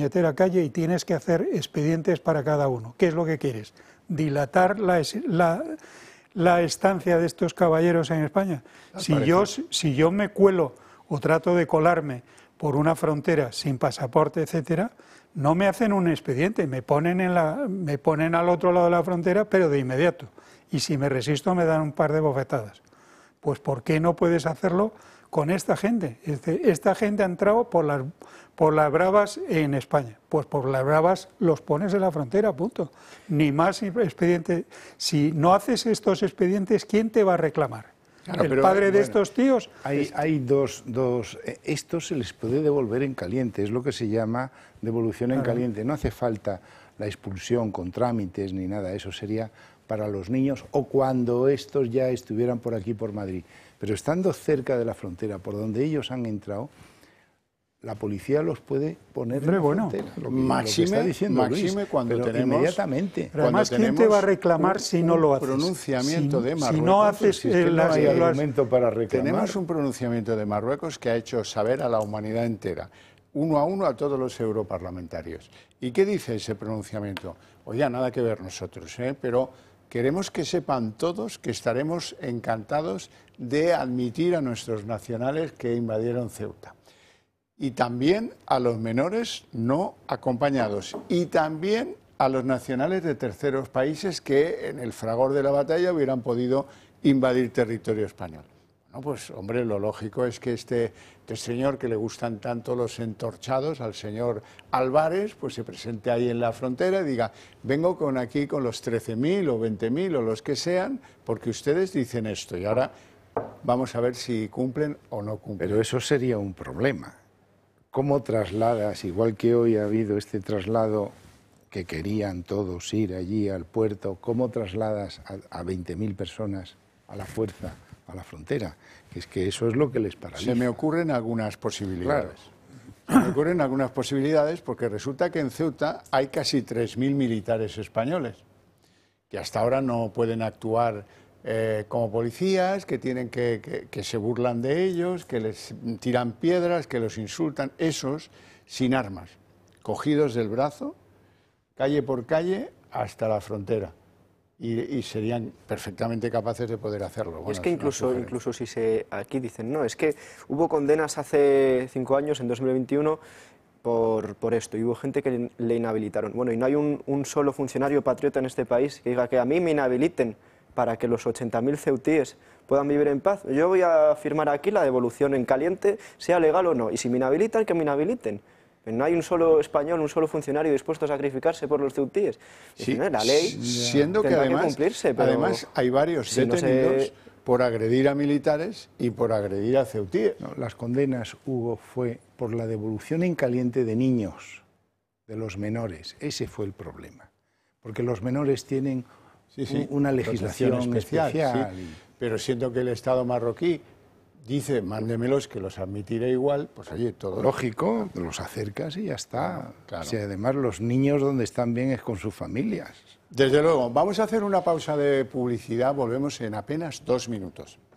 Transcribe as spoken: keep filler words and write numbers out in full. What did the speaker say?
puñetera calle y tienes que hacer expedientes para cada uno. ¿Qué es lo que quieres? ¿Dilatar la, la, la estancia de estos caballeros en España? Si yo, si yo me cuelo o trato de colarme por una frontera sin pasaporte, etcétera, no me hacen un expediente, me ponen, en la, me ponen al otro lado de la frontera, pero de inmediato. Y si me resisto me dan un par de bofetadas. Pues ¿por qué no puedes hacerlo con esta gente? Esta gente ha entrado por las, por las bravas en España. Pues por las bravas los pones en la frontera, punto. Ni más expedientes. Si no haces estos expedientes, ¿quién te va a reclamar? Claro, ¿el pero, padre de bueno, estos tíos? Hay, hay dos, dos... Esto se les puede devolver en caliente, es lo que se llama devolución en claro. caliente. No hace falta la expulsión con trámites ni nada, eso sería para los niños o cuando estos ya estuvieran por aquí, por Madrid. Pero estando cerca de la frontera, por donde ellos han entrado, la policía los puede poner Hombre, en la bueno, frontera. Lo que, máxime, lo que está diciendo máxime Luis, cuando pero tenemos, inmediatamente. Pero además, ¿quién te va a reclamar si no lo haces? Pronunciamiento si, de Marruecos. Si no haces si es que no hay argumento para reclamar. Tenemos un pronunciamiento de Marruecos que ha hecho saber a la humanidad entera, uno a uno a todos los europarlamentarios. ¿Y qué dice ese pronunciamiento? Oye, nada que ver nosotros, ¿eh? pero queremos que sepan todos que estaremos encantados de admitir a nuestros nacionales que invadieron Ceuta. Y también a los menores no acompañados. Y también a los nacionales de terceros países que en el fragor de la batalla hubieran podido invadir territorio español. Bueno, pues hombre, lo lógico es que este, este señor que le gustan tanto los entorchados, al señor Álvarez, pues se presente ahí en la frontera y diga, vengo con aquí con los trece mil o veinte mil o los que sean, porque ustedes dicen esto y ahora vamos a ver si cumplen o no cumplen. Pero eso sería un problema. ¿Cómo trasladas, igual que hoy ha habido este traslado que querían todos ir allí al puerto, cómo trasladas a, a veinte mil personas a la fuerza a la frontera? Que es que eso es lo que les paraliza. Se me ocurren algunas posibilidades. Claro. Se me ocurren algunas posibilidades porque resulta que en Ceuta hay casi tres mil militares españoles que hasta ahora no pueden actuar eh, como policías, que, tienen que, que, que se burlan de ellos, que les tiran piedras, que los insultan, esos sin armas, cogidos del brazo, calle por calle hasta la frontera. Y, y serían perfectamente capaces de poder hacerlo. Bueno, es que incluso, incluso si se aquí dicen, no, es que hubo condenas hace cinco años, en dos mil veintiuno, por, por esto, y hubo gente que le inhabilitaron. Bueno, y no hay un, un solo funcionario patriota en este país que diga que a mí me inhabiliten para que los ochenta mil ceutíes puedan vivir en paz. Yo voy a firmar aquí la devolución en caliente, sea legal o no, y si me inhabilitan, que me inhabiliten. No hay un solo español, un solo funcionario dispuesto a sacrificarse por los ceutíes. Sí, la ley siendo que además, que cumplirse, pero además hay varios si detenidos no se... por agredir a militares y por agredir a ceutíes. No, las condenas, Hugo, fue por la devolución en caliente de niños, de los menores. Ese fue el problema. Porque los menores tienen sí, sí, una legislación especial. especial sí. Pero siento que el Estado marroquí dice, mándemelos que los admitiré igual, pues oye, todo... Lógico, los acercas y ya está. Claro. Si además los niños donde están bien es con sus familias. Desde luego, vamos a hacer una pausa de publicidad, volvemos en apenas dos minutos.